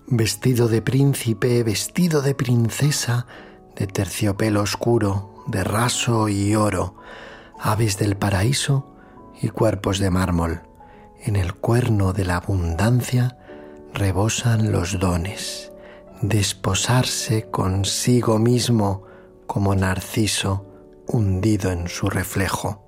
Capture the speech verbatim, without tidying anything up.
Vestido de príncipe, vestido de princesa, de terciopelo oscuro, de raso y oro, aves del paraíso y cuerpos de mármol. En el cuerno de la abundancia rebosan los dones, desposarse consigo mismo como Narciso hundido en su reflejo.